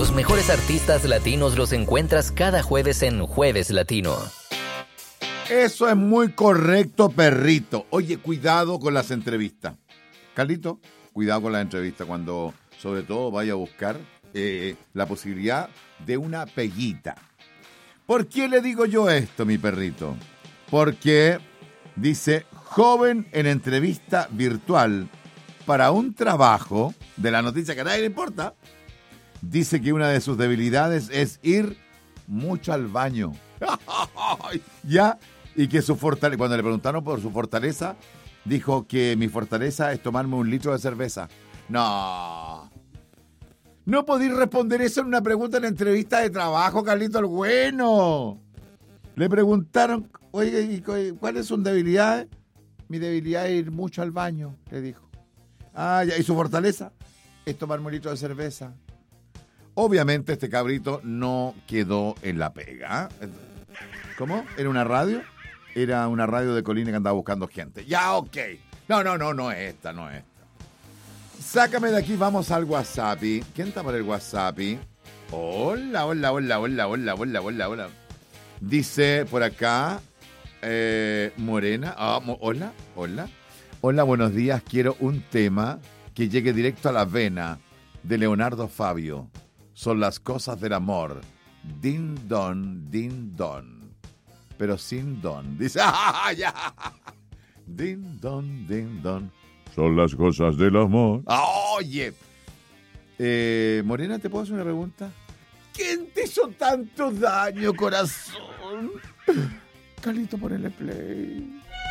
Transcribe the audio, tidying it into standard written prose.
Los mejores artistas latinos los encuentras cada jueves en Jueves Latino. Eso es muy correcto, perrito. Oye, cuidado con las entrevistas. Carlito, cuidado con las entrevistas cuando, sobre todo, vaya a buscar la posibilidad de una peguita. ¿Por qué le digo yo esto, mi perrito? Porque dice, joven en entrevista virtual para un trabajo de la noticia que a nadie le importa, dice que una de sus debilidades es ir mucho al baño. ¿Ya? Y que su fortaleza, cuando le preguntaron por su fortaleza, dijo que mi fortaleza es tomarme 1 litro de cerveza. No. No podí responder eso en una pregunta en la entrevista de trabajo, Carlito el Bueno. Le preguntaron, oye, ¿cuáles son debilidades? Mi debilidad es ir mucho al baño, le dijo. Ah, ya. ¿Y su fortaleza? Es tomarme 1 litro de cerveza. Obviamente este cabrito no quedó en la pega. ¿Cómo? ¿Era una radio? Era una radio de Colina que andaba buscando gente. Ya, ok. No es esta. Sácame de aquí, vamos al WhatsApp. ¿Quién está por el WhatsApp? Hola. Dice por acá, Morena. Hola. Hola, buenos días. Quiero un tema que llegue directo a la vena de Leonardo Fabio. Son las cosas del amor. Din don. Pero sin don. Dice, ya. Din don. Son las cosas del amor. Oye. Morena, ¿te puedo hacer una pregunta? ¿Quién te hizo tanto daño, corazón? Carlito, ponele play.